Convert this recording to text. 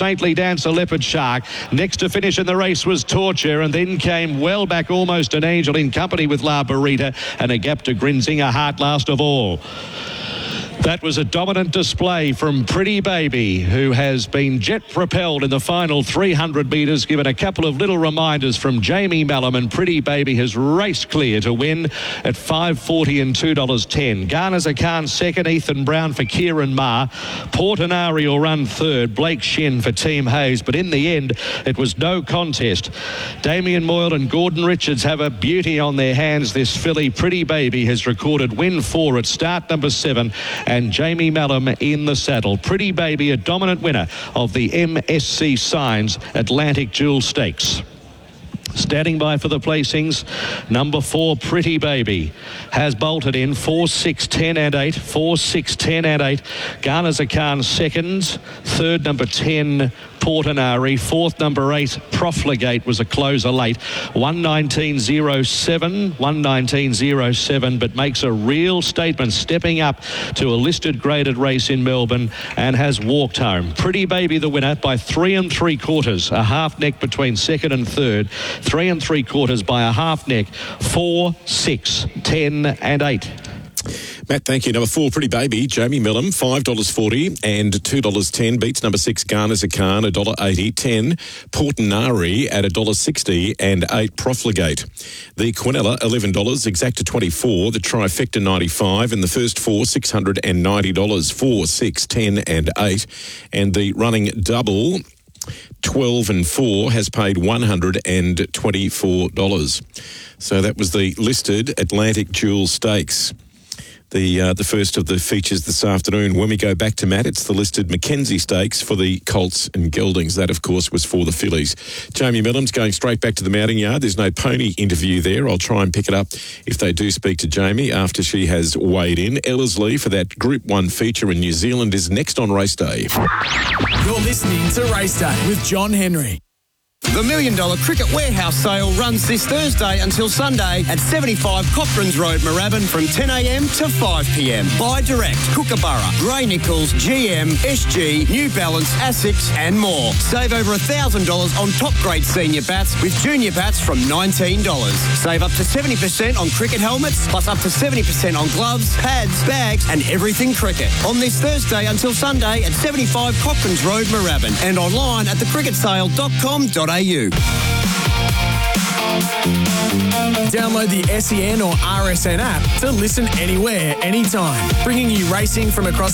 Saintly Dancer, Leopard Shark. Next to finish in the race was Torture, and then came well back Almost an Angel in company with La Burrita, and a gap to Grinzinger Heart last of all. That was a dominant display from Pretty Baby, who has been jet-propelled in the final 300 metres, given a couple of little reminders from Jamie Malum, and Pretty Baby has raced clear to win at $5.40 and $2.10. Garner's a Khan second, Ethan Brown for Kieran Ma. Portinari will run third, Blake Shin for Team Hayes, but in the end, it was no contest. Damien Moyle and Gordon Richards have a beauty on their hands. This filly, Pretty Baby, has recorded win 4 at start number 7, and Jamie Malum in the saddle. Pretty Baby, a dominant winner of the MSC Signs Atlantic Jewel Stakes. Standing by for the placings, number 4, Pretty Baby, has bolted in 4, 6, 10 and 8. 4, 6, 10 and 8. Garner's a Khan second. Third, number 10, Portinari. Fourth, number 8, Profligate, was a closer late. 1:19.07, but makes a real statement, stepping up to a listed graded race in Melbourne, and has walked home. Pretty Baby the winner by 3 3/4, a half neck between second and third. 3 3/4 by a half neck. 4, 6, 10 and 8. Matt, thank you. Number 4, Pretty Baby, Jamie Millam, $5.40 and $2.10. Beats number 6, Garner's a Khan, $1.80. 10, Portinari at $1.60 and 8, Profligate. The Quinella, $11, Exacta 24, the Trifecta 95, and the first 4, $690, 4, 6, 10 and 8. And the running double, 12 and 4, has paid $124. So that was the listed Atlantic Jewel Stakes. The first of the features this afternoon. When we go back to Matt, it's the listed Mackenzie Stakes for the Colts and Geldings. That, of course, was for the fillies. Jamie Millam's going straight back to the mounting yard. There's no pony interview there. I'll try and pick it up if they do speak to Jamie after she has weighed in. Ellerslie for that Group 1 feature in New Zealand is next on Race Day. You're listening to Race Day with John Henry. The $1 Million Cricket Warehouse sale runs this Thursday until Sunday at 75 Cochranes Road, Moorabbin, from 10 a.m. to 5 p.m. Buy direct, Kookaburra, Grey Nichols, GM, SG, New Balance, Asics and more. Save over $1,000 on top grade senior bats with junior bats from $19. Save up to 70% on cricket helmets, plus up to 70% on gloves, pads, bags and everything cricket. On this Thursday until Sunday at 75 Cochranes Road, Moorabbin, and online at thecricketsale.com.au. Download the SEN or RSN app to listen anywhere, anytime, bringing you racing from across